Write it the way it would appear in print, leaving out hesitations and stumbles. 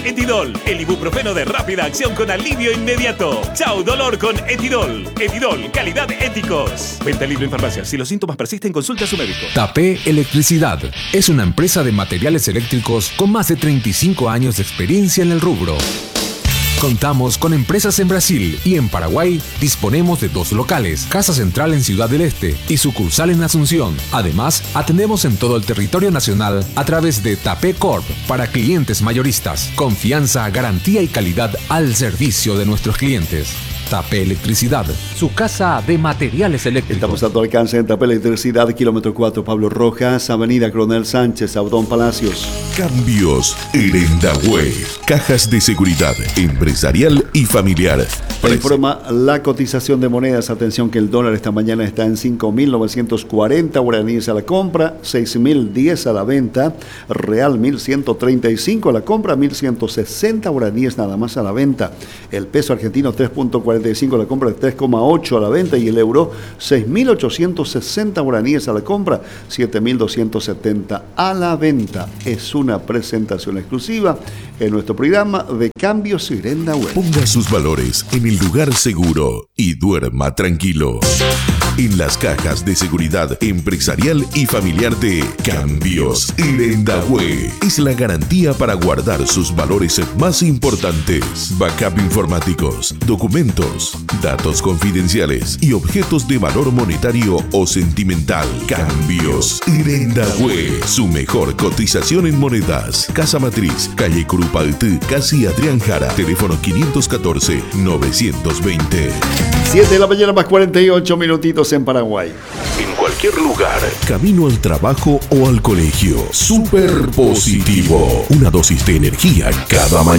Etidol, el ibuprofeno de rápida acción con alivio inmediato. Chau dolor con Etidol. Etidol, calidad éticos. Venta libre en farmacias. Si los síntomas persisten, consulta a su médico. Tapé Electricidad es una empresa de materiales eléctricos con más de 35 años de experiencia en el rubro. Contamos con empresas en Brasil y en Paraguay. Disponemos de 2 locales, Casa Central en Ciudad del Este y sucursal en Asunción. Además, atendemos en todo el territorio nacional a través de Tapé Corp para clientes mayoristas. Confianza, garantía y calidad al servicio de nuestros clientes. Tapé Electricidad, su casa de materiales eléctricos. Estamos a tu alcance en Tapé Electricidad, kilómetro 4, Pablo Rojas, Avenida Coronel Sánchez, Abdón Palacios. Cambios Irendahue. Cajas de seguridad empresarial y familiar. Informa la cotización de monedas. Atención que el dólar esta mañana está en 5.940 guaraníes a la compra, 6.010 a la venta. Real 1.135 a la compra, 1.160 guaraníes nada más a la venta. El peso argentino 3.45 a la compra, 3.8 a la venta. Y el euro 6.860 guaraníes a la compra, 7.270 a la venta. Es una presentación exclusiva en nuestro programa de Cambios Irendahue. Ponga sus valores en el lugar seguro y duerma tranquilo. En las cajas de seguridad empresarial y familiar de Cambios Irendahue es la garantía para guardar sus valores más importantes: backup informáticos, documentos, datos confidenciales y objetos de valor monetario o sentimental. Cambios Irendahue, su mejor cotización en monedas. Casa Matriz, calle Curupaltí, casi Adrián Jara. Teléfono 514-920. 7 de la mañana más 48 minutitos en Paraguay. En cualquier lugar, camino al trabajo o al colegio. Super positivo. Una dosis de energía cada mañana.